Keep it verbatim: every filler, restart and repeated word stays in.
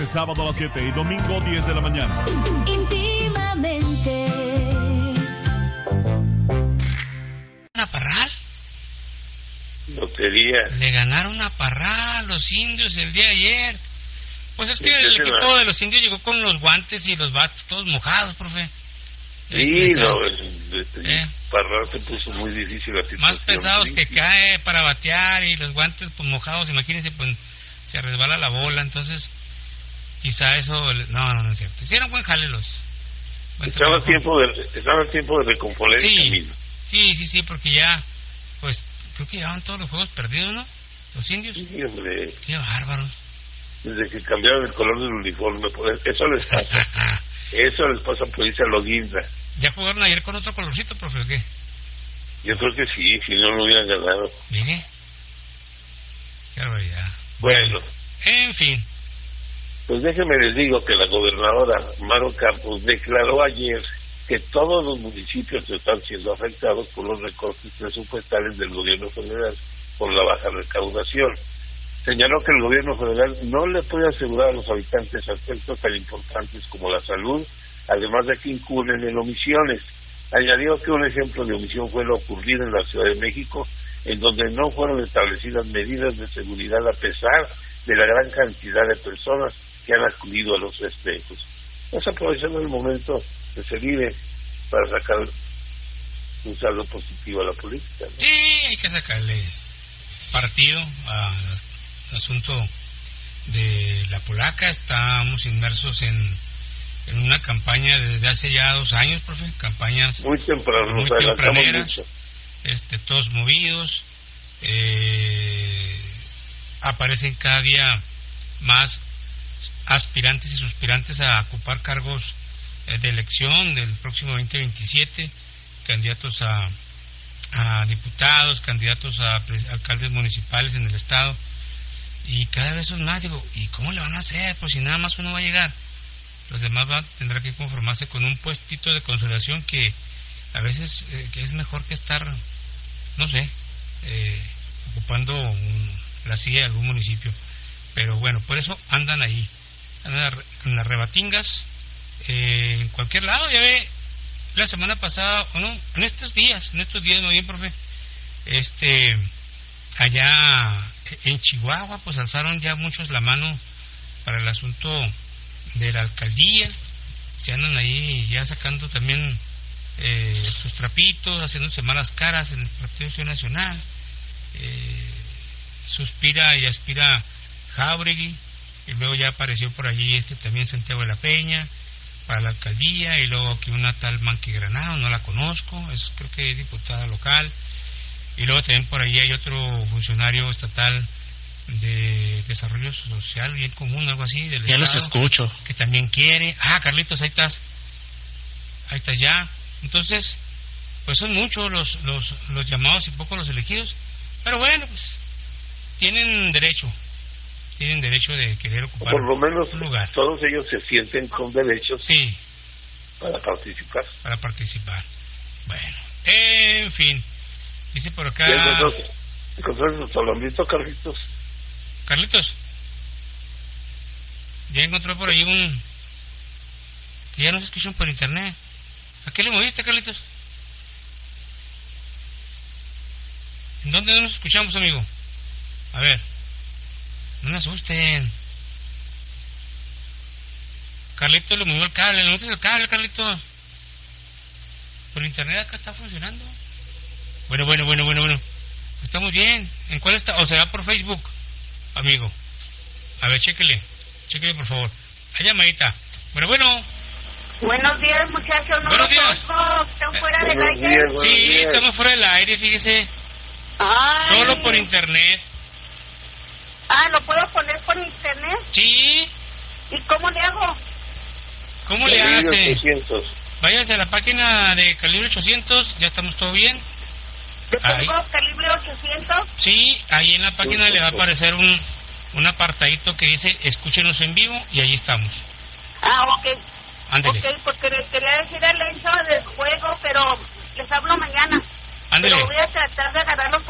de sábado a las siete y domingo diez de la mañana. Íntimamente. ¿Una Parral? Lotería. Le ganaron a Parral los indios el día de ayer. Pues es que el Entonces, equipo no. de los indios llegó con los guantes y los bates todos mojados, profe. Sí, Eh, no, el, el, eh. Parral se puso muy difícil la situación. Más pesados sí. que cae para batear y los guantes pues mojados, imagínense, pues se resbala la bola, entonces quizá eso, no, no, no es cierto. Hicieron buen jale los. Buen Estaba trabajo. tiempo de estaba el tiempo de recomponer Sí. el camino. Sí, sí, sí, porque ya, pues creo que llevaban todos los juegos perdidos, ¿no? Los indios. Sí, hombre, Qué bárbaros. desde que cambiaron el color del uniforme, pues, eso les pasa. Eso les pasa por irse a los guinda. ¿Ya jugaron ayer con otro colorcito, profe, o qué? Yo creo que sí, si no lo hubieran ganado. Mire. Qué barbaridad. Bueno, En fin. pues déjenme les digo que la gobernadora Maro Campos declaró ayer que todos los municipios están siendo afectados por los recortes presupuestales del gobierno federal por la baja recaudación. Señaló que el gobierno federal no le puede asegurar a los habitantes aspectos tan importantes como la salud, además de que incurren en omisiones. Añadió que un ejemplo de omisión fue lo ocurrido en la Ciudad de México, en donde no fueron establecidas medidas de seguridad a pesar de la gran cantidad de personas que han acudido a los festejos. Estamos aprovechando el momento que se vive para sacar un saldo positivo a la política, ¿no? Sí, hay que sacarle partido al asunto de la polaca. Estamos inmersos en, en una campaña desde hace ya dos años, profe. Campañas Muy temprano, muy nos adelantamos tempraneras, mucho. este, todos movidos. Eh, aparecen cada día más aspirantes y suspirantes a ocupar cargos eh, de elección del próximo veinte veintisiete, candidatos a, a diputados, candidatos a pres- alcaldes municipales en el estado, y cada vez son más. Digo, ¿y cómo le van a hacer? Pues si nada más uno va a llegar, los demás van, tendrán que conformarse con un puestito de consolación que a veces eh, que es mejor que estar, no sé, eh, ocupando un, la silla de algún municipio. Pero bueno, por eso andan ahí, andan en las rebatingas, eh, en cualquier lado. Ya ve, la semana pasada, o no, en estos días, en estos días, no bien, profe, este, allá en Chihuahua, pues alzaron ya muchos la mano para el asunto de la alcaldía. Se andan ahí ya sacando también eh, sus trapitos, haciéndose malas caras en el Partido Acción Nacional. Eh, suspira y aspira Jáuregui, y luego ya apareció por allí este también Santiago de la Peña para la alcaldía, y luego aquí una tal Manqui Granado, no la conozco, es creo que es diputada local, y luego también por allí hay otro funcionario estatal de desarrollo social, bien común, algo así, del ya estado, los escucho, que también quiere. Ah, Carlitos, ahí estás, ahí estás ya. Entonces, pues son muchos los, los, los llamados y pocos los elegidos, pero bueno, pues tienen derecho, tienen derecho de querer ocupar Por lo menos un lugar. todos ellos se sienten con derechos Sí, para participar. para participar. Bueno, en fin, dice por acá ¿Ya encontraste, encontraste tu tablambito, Carlitos? Carlitos, ya encontró por ahí un que ya nos escuchan por internet. ¿A qué le moviste, Carlitos? ¿En dónde nos escuchamos, amigo? A ver, no me asusten. Carlitos le movió el cable, le metes el cable, Carlitos. Por internet acá está funcionando. Bueno, bueno, bueno, bueno, bueno. Estamos bien. ¿En cuál está? O sea, por Facebook, amigo. A ver, chéquele. Chéquele, por favor. La llamadita. Bueno, bueno. Buenos días, muchachos. No Buenos los días. oigo. ¿Están fuera del Buenos aire? días, buenos Sí, días. estamos fuera del aire, fíjese. Ay. Solo por internet. Ah, ¿lo puedo poner por internet? Sí. ¿Y cómo le hago? ¿Cómo le Calibre hace? ochocientos. Váyase a la página de Calibre ochocientos. Ya estamos todo bien. ¿Le Ahí. pongo calibre ochocientos? Sí, ahí en la página le va a aparecer un, un apartadito que dice escúchenos en vivo, y ahí estamos. Ah, ok. Ándele. Ok, porque les quería decir a Lenzo del juego, pero les hablo mañana. Ándele. Pero voy a tratar de agarrarlo